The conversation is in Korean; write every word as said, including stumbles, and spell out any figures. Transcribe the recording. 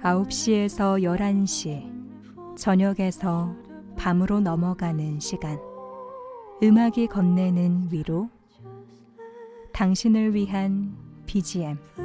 아홉 시에서 열한 시, 저녁에서 밤으로 넘어가는 시간. 음악이 건네는 위로, 당신을 위한 비지엠.